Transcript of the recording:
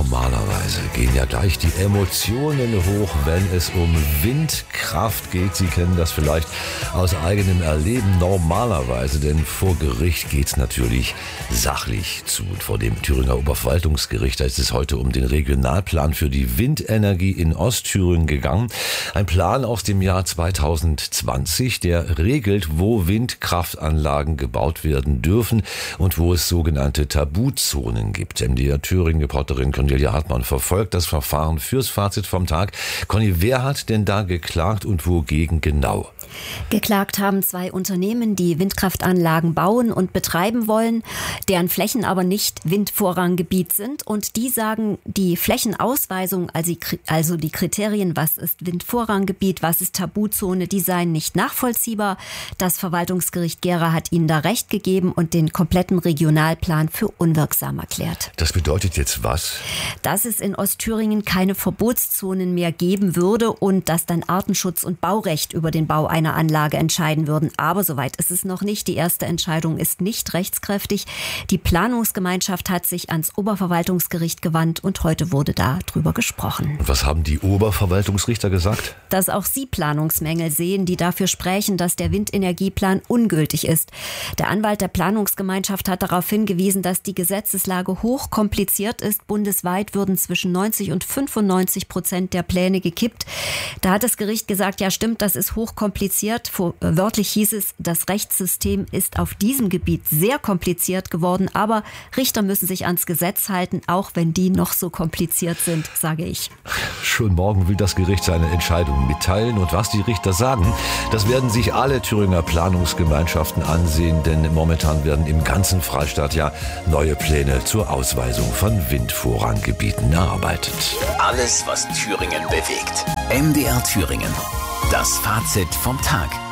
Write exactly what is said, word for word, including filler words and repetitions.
Normalerweise gehen ja gleich die Emotionen hoch, wenn es um Windkraft geht. Sie kennen das vielleicht aus eigenem Erleben. Normalerweise, denn vor Gericht geht's natürlich sachlich zu. Und vor dem Thüringer Oberverwaltungsgericht, da ist es heute um den Regionalplan für die Windenergie in Ostthüringen gegangen. Ein Plan aus dem Jahr zweitausendzwanzig, der regelt, wo Windkraftanlagen gebaut werden dürfen und wo es sogenannte Tabuzonen gibt. M D R Thüringen-Reporterin Cornelia Hartmann verfolgt das Verfahren fürs Fazit vom Tag. Conny, wer hat denn da geklagt und wogegen genau? Geklagt haben zwei Unternehmen, die Windkraftanlagen bauen und betreiben wollen, deren Flächen aber nicht Windvorranggebiet sind. Und die sagen, die Flächenausweisung, also die Kriterien, was ist Windvorranggebiet, was ist Tabuzone, die seien nicht nachvollziehbar. Das Verwaltungsgericht Gera hat ihnen da Recht gegeben und den kompletten Regionalplan für unwirksam erklärt. Das bedeutet jetzt was? Dass es in Ostthüringen keine Verbotszonen mehr geben würde und dass dann Artenschutz und Baurecht über den Bau einer Anlage entscheiden würden. Aber soweit ist es noch nicht. Die erste Entscheidung ist nicht rechtskräftig. Die Planungsgemeinschaft hat sich ans Oberverwaltungsgericht gewandt und heute wurde da drüber gesprochen. Und was haben die Oberverwaltungsrichter gesagt? Dass auch sie Planungsmängel sehen, die dafür sprechen, dass der Windenergieplan ungültig ist. Der Anwalt der Planungsgemeinschaft hat darauf hingewiesen, dass die Gesetzeslage hochkompliziert ist. Bundesweit würden zwischen neunzig und fünfundneunzig Prozent der Pläne gekippt. Da hat das Gericht gesagt, ja stimmt, das ist hochkompliziert. Wörtlich hieß es, das Rechtssystem ist auf diesem Gebiet sehr kompliziert geworden, aber Richter müssen sich ans Gesetz halten, auch wenn die noch so kompliziert sind, sage ich. Schon morgen will das Gericht seine Entscheidung mitteilen und was die Richter sagen, das werden sich alle Thüringer Planungsgemeinschaften ansehen, denn momentan werden im ganzen Freistaat ja neue Pläne zur Ausweisung von Windvorranggebieten erarbeitet. Alles, was Thüringen bewegt. M D R Thüringen. Das Fazit vom Tag.